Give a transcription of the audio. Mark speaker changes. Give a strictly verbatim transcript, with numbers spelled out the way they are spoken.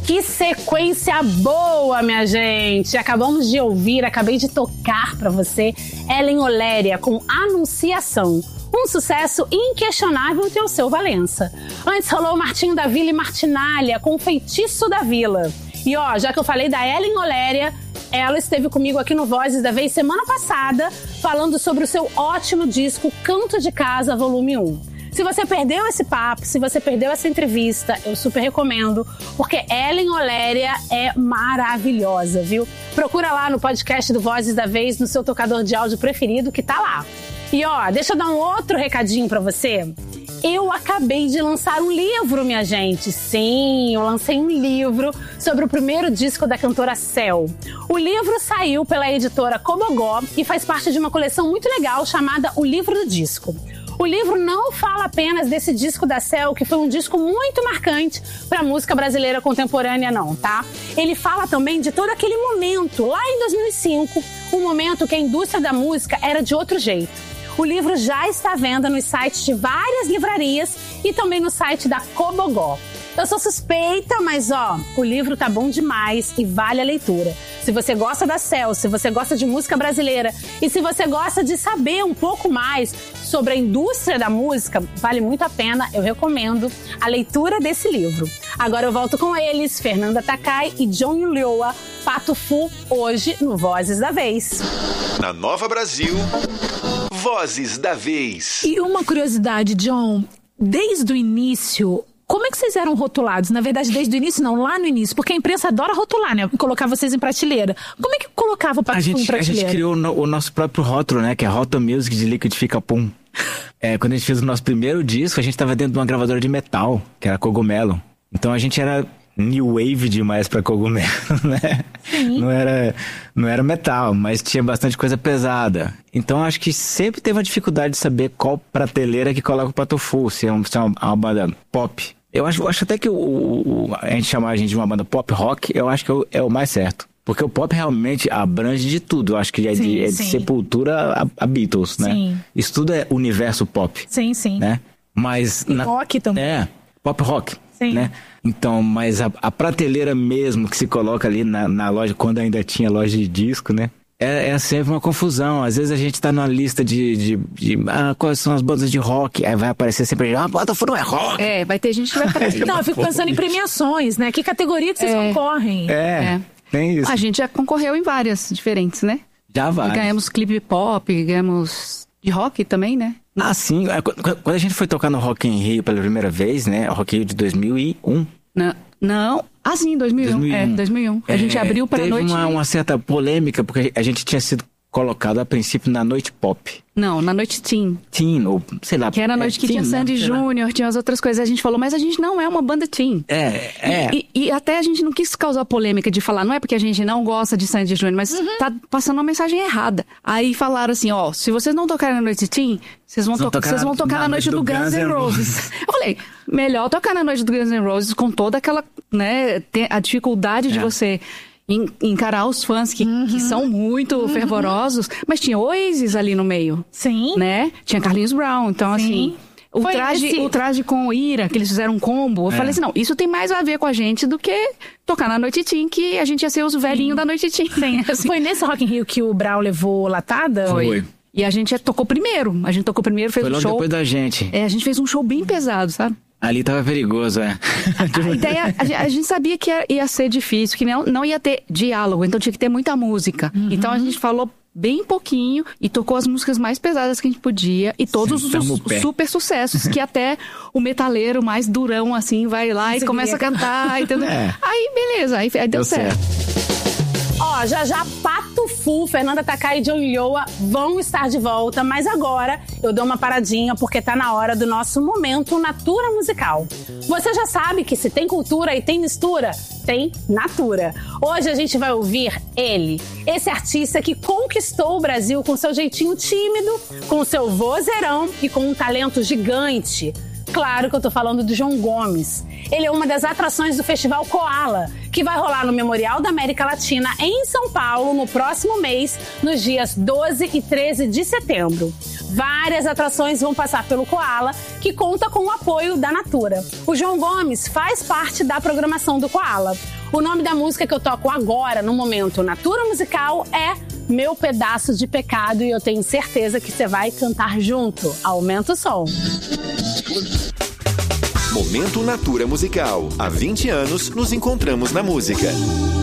Speaker 1: Que sequência boa, minha gente! Acabamos de ouvir, acabei de tocar pra você Ellen Oléria com Anunciação. Um sucesso inquestionável de Alceu Valença. Antes rolou Martinho da Vila e Martinália com Feitiço da Vila. E ó, já que eu falei da Ellen Oléria, ela esteve comigo aqui no Vozes da Vez semana passada, falando sobre o seu ótimo disco Canto de Casa, volume um. Se você perdeu esse papo, se você perdeu essa entrevista, eu super recomendo, porque Ellen Oléria é maravilhosa, viu? Procura lá no podcast do Vozes da Vez, no seu tocador de áudio preferido, que tá lá. E ó, deixa eu dar um outro recadinho pra você. Eu acabei de lançar um livro, minha gente. Sim, eu lancei um livro sobre o primeiro disco da cantora Céu. O livro saiu pela editora Cobogó e faz parte de uma coleção muito legal chamada O Livro do Disco. O livro não fala apenas desse disco da Céu, que foi um disco muito marcante para a música brasileira contemporânea, não, tá? Ele fala também de todo aquele momento, lá em dois mil e cinco, um momento que a indústria da música era de outro jeito. O livro já está à venda nos sites de várias livrarias e também no site da Cobogó. Eu sou suspeita, mas ó, o livro tá bom demais e vale a leitura. Se você gosta da Céu, se você gosta de música brasileira e se você gosta de saber um pouco mais sobre a indústria da música, vale muito a pena, eu recomendo a leitura desse livro. Agora eu volto com eles, Fernanda Takai e John Ulloa, Pato Fu, hoje no Vozes da Vez.
Speaker 2: Na Nova Brasil, Vozes da Vez.
Speaker 3: E uma curiosidade, John, desde o início, como é que vocês eram rotulados? Na verdade, desde o início, não, lá no início, porque a imprensa adora rotular, né? Colocar vocês em prateleira. Como é que colocava o Pato Fu em prateleira?
Speaker 4: A gente criou o nosso próprio rótulo, né? Que é Rota Music de Liquidifica Pum. É, quando a gente fez o nosso primeiro disco, a gente tava dentro de uma gravadora de metal, que era Cogumelo. Então a gente era new wave demais pra Cogumelo, né? Sim. Não era, não era metal, mas tinha bastante coisa pesada. Então acho que sempre teve uma dificuldade de saber qual prateleira que coloca o Pato Fu, se é uma, se é uma, uma banda pop. Eu acho, acho até que o, o, a gente chamar a gente de uma banda pop rock, eu acho que é o, é o mais certo. Porque o pop realmente abrange de tudo. Eu acho que é, sim, de, é de Sepultura a, a Beatles, né? Sim. Isso tudo é universo pop.
Speaker 3: Sim, sim.
Speaker 4: Né? Mas
Speaker 3: e na, rock também.
Speaker 4: É, pop rock.
Speaker 3: Sim.
Speaker 4: Né? Então, mas a, a prateleira mesmo que se coloca ali na, na loja, quando ainda tinha loja de disco, né? É, é sempre uma confusão. Às vezes a gente tá numa lista de, de, de ah, quais são as bandas de rock, aí vai aparecer sempre, ah, Pato Fu não é rock.
Speaker 3: É, vai ter gente que vai aparecer. Não, eu fico pensando em premiações, né? Que categoria que vocês é. concorrem?
Speaker 4: É, é, tem isso.
Speaker 5: A gente já concorreu em várias diferentes, né?
Speaker 4: Já vai.
Speaker 5: Ganhamos clipe pop, ganhamos de rock também, né?
Speaker 4: Ah, sim. Quando a gente foi tocar no Rock in Rio pela primeira vez, né? O Rock in Rio de dois mil e um.
Speaker 5: Não, não. Ah, sim, dois mil e um. dois mil e um. É, dois mil e um. É, a gente abriu para a noite...
Speaker 4: Teve uma, uma certa polêmica, porque a gente tinha sido colocado a princípio na noite pop.
Speaker 5: Não, na noite teen.
Speaker 4: Teen, ou sei lá.
Speaker 5: Que era a noite é, que teen, tinha Sandy né? Júnior, tinha as outras coisas. A gente falou, mas a gente não é uma banda teen.
Speaker 4: É, é.
Speaker 5: E, e, e até a gente não quis causar polêmica de falar, não é porque a gente não gosta de Sandy Júnior, mas uhum. tá passando uma mensagem errada. Aí falaram assim, ó, se vocês não tocarem na noite teen, vocês vão, to vocês vão tocar na, na noite do, do Guns N' Roses. Eu falei, melhor tocar na noite do Guns N' Roses com toda aquela, né, a dificuldade é. de você... encarar os fãs que, uhum. que são muito uhum. fervorosos, mas tinha Oasis ali no meio.
Speaker 3: Sim.
Speaker 5: Né? Tinha Carlinhos Brown, então Sim. assim... O traje, esse... o traje com o Ira, que eles fizeram um combo, eu é. falei assim, não, isso tem mais a ver com a gente do que tocar na Noite Teen, que a gente ia ser os velhinhos da Noite Teen.
Speaker 3: Sim. Assim. Foi nesse Rock in Rio que o Brown levou latada?
Speaker 4: Foi. Foi.
Speaker 5: E a gente tocou primeiro, a gente tocou primeiro, fez
Speaker 4: Foi
Speaker 5: um
Speaker 4: logo
Speaker 5: show...
Speaker 4: depois da gente.
Speaker 5: É, a gente fez um show bem pesado, sabe?
Speaker 4: Ali tava perigoso, é.
Speaker 5: A ideia, a, a gente sabia que ia, ia ser difícil, que não, não ia ter diálogo, então tinha que ter muita música. Uhum. Então a gente falou bem pouquinho e tocou as músicas mais pesadas que a gente podia e todos os, os super sucessos, que até o metaleiro mais durão, assim, vai lá e começa a cantar, entendeu? É. Aí, beleza, aí, aí deu, deu certo. certo.
Speaker 1: Ó, já já Pato Fu, Fernanda Takai e John Ulloa vão estar de volta, mas agora eu dou uma paradinha porque tá na hora do nosso momento Natura Musical. Você já sabe que se tem cultura e tem mistura, tem Natura. Hoje a gente vai ouvir ele, esse artista que conquistou o Brasil com seu jeitinho tímido, com seu vozeirão e com um talento gigante. Claro que eu tô falando do João Gomes. Ele é uma das atrações do Festival Koala, que vai rolar no Memorial da América Latina em São Paulo no próximo mês, nos dias doze e treze de setembro. Várias atrações vão passar pelo Koala, que conta com o apoio da Natura. O João Gomes faz parte da programação do Koala. O nome da música que eu toco agora, no momento Natura Musical, é Meu Pedaço de Pecado, e eu tenho certeza que você vai cantar junto. Aumenta o som.
Speaker 2: Momento Natura Musical. Há vinte anos nos encontramos na música.